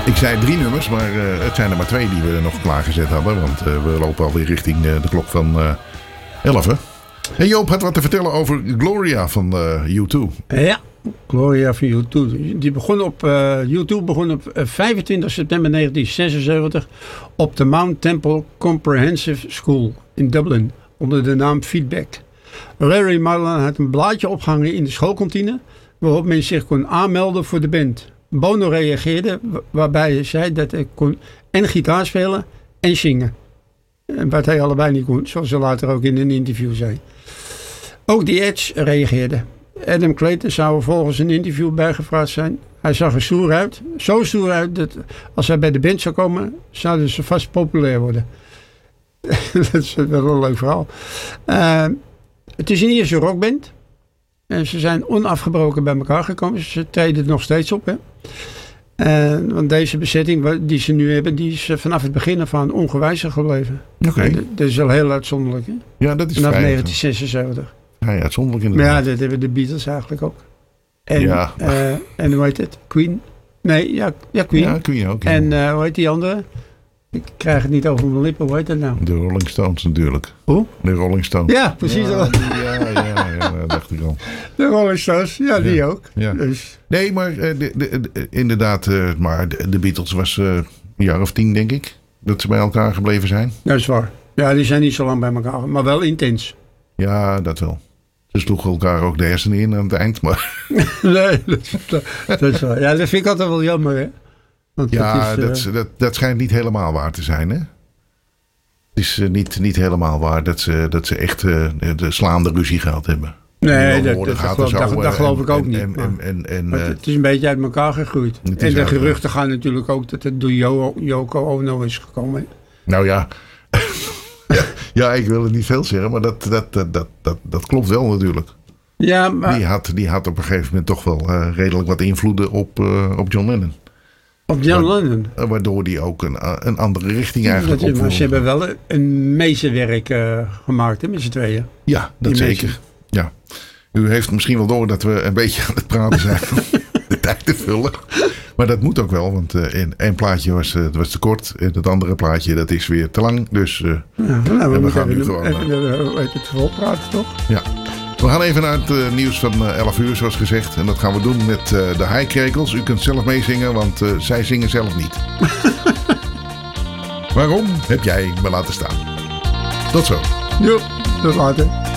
Ik zei 3 nummers, maar het zijn er maar 2 die we nog klaargezet hadden. Want we lopen alweer richting de klok van 11. Hè? En Joop had wat te vertellen over Gloria van U2. Ja, Gloria van U2. Die begon op, U2 begon op 25 september 1976 op de Mount Temple Comprehensive School in Dublin onder de naam Feedback. Larry Mullen had een blaadje opgehangen in de schoolkantine waarop men zich kon aanmelden voor de band. Bono reageerde waarbij hij zei dat hij kon en gitaar spelen en zingen. Wat hij allebei niet kon, zoals hij later ook in een interview zei. Ook The Edge reageerde. Adam Clayton zou er volgens een interview bijgevraagd zijn. Hij zag er stoer uit. Zo stoer uit dat als hij bij de band zou komen, zouden ze vast populair worden. Dat is wel een leuk verhaal. Het is een Ierse rockband. En ze zijn onafgebroken bij elkaar gekomen. Ze treden nog steeds op. Hè? Want deze bezetting die ze nu hebben, die is vanaf het begin af aan ongewijzigd gebleven. Oké. Dat is wel heel uitzonderlijk. Hè? Ja, dat is vanaf vrij 1976. Ja, uitzonderlijk Maar inderdaad. ja, dat hebben de Beatles eigenlijk ook. En, Ja. En hoe heet het? Queen? Nee, ja Queen. Ja, Queen ook. Ja. En hoe heet die andere? Ik krijg het niet over mijn lippen. Hoe heet dat nou? De Rolling Stones natuurlijk. Hoe? De Rolling Stones. Ja, precies. Ja, dat dacht ik al. De Rolling Stones, ja, die ook. Ja. Dus. Nee, maar inderdaad, maar de Beatles was een jaar of 10, denk ik, dat ze bij elkaar gebleven zijn. Dat is waar. Ja, die zijn niet zo lang bij elkaar, maar wel intens. Ja, dat wel. Ze sloegen elkaar ook de hersenen in aan het eind, maar... Nee, dat is waar. Ja, dat vind ik altijd wel jammer, hè. Want Ja, dat is, dat schijnt niet helemaal waar te zijn, hè? Het is niet helemaal waar dat ze echt de slaande ruzie gehad hebben. Nee, dat geloof ik ook niet. Maar het is een beetje uit elkaar gegroeid. En de geruchten gaan natuurlijk ook dat het door Yoko Ono is gekomen. Nou ja. Ja, ik wil het niet veel zeggen, maar dat klopt wel natuurlijk. Ja, maar... Die had op een gegeven moment toch wel redelijk wat invloeden op John Lennon. Op John Lennon? Waardoor die ook een andere richting eigenlijk opvoerde. Maar ze hebben wel een meesterwerk gemaakt, hè, met z'n tweeën. Ja, dat zeker. Ja. U heeft misschien wel door dat we een beetje aan het praten zijn om de tijd te vullen. Maar dat moet ook wel, want één plaatje was te kort. En het andere plaatje dat is weer te lang. Dus we gaan nu gewoon... Even het vol praten, toch? Ja. We gaan even naar het nieuws van 11 uur, zoals gezegd. En dat gaan we doen met de Haikrekels. U kunt zelf meezingen, want zij zingen zelf niet. Waarom heb jij me laten staan? Tot zo. Jo, tot later.